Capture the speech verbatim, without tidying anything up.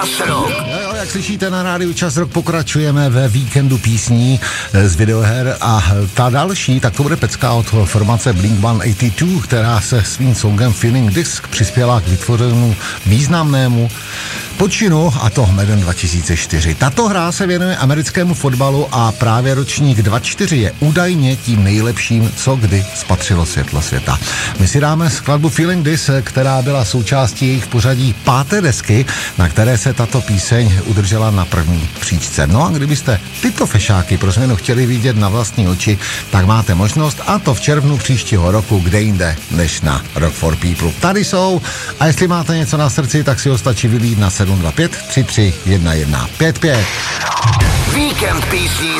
Jo, jo, jak slyšíte na rádiu Čas Rock, pokračujeme ve víkendu písní z videoher a ta další, tak to bude pecka od formace Blink sto osmdesát dva, která se svým songem Feeling Disc přispěla k vytvořenému významnému počinu, a to Madden dva tisíce čtyři. Tato hra se věnuje americkému fotbalu a právě ročník dva tisíce čtyři je údajně tím nejlepším, co kdy spatřilo světlo světa. My si dáme skladbu Feeling This, která byla součástí jejich pořadí páté desky, na které se tato píseň udržela na první příčce. No a kdybyste tyto fešáky pro změnu chtěli vidět na vlastní oči, tak máte možnost, a to v červnu příštího roku, kde jinde než na Rock for People. Tady jsou, a jestli máte něco na srdci, tak si ho stačí vylít na sedm dva pět tři tři jedna jedna pět pět. Víkend písní